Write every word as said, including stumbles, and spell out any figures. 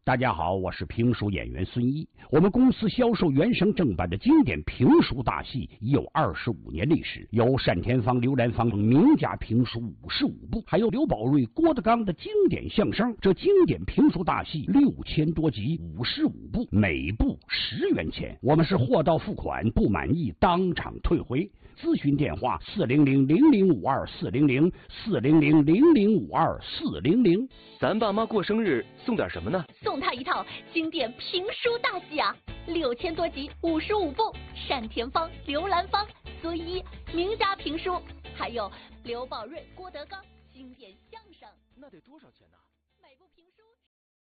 大家好，我是评书演员孙一。我们公司销售原声正版的经典评书大戏已有二十五年历史，有单田芳、刘兰芳等名家评书五十五部，还有刘宝瑞、郭德纲的经典相声。这经典评书大戏六千多集，五十五部，每部十元钱。我们是货到付款，不满意当场退回。咨询电话：四零零零零五二四零零四零零零零五二四零零。 咱爸妈过生日送点什么呢？ 送他一套经典评书大戏啊，六千多集，五十五部，单田芳、刘兰芳、孙一名家评书，还有刘宝瑞、郭德纲经典相声。 那得多少钱呢？